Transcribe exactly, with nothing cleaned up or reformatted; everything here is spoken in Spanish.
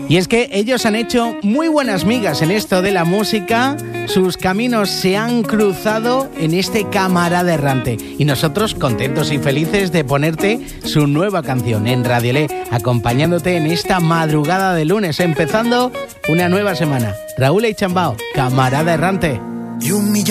Y es que ellos han hecho muy buenas migas en esto de la música, sus caminos se han cruzado en este Camarada Errante y nosotros contentos y felices de ponerte su nueva canción en Radio L, acompañándote en esta madrugada de lunes, empezando una nueva semana. Raúl Echambao, Camarada Errante. Y un millón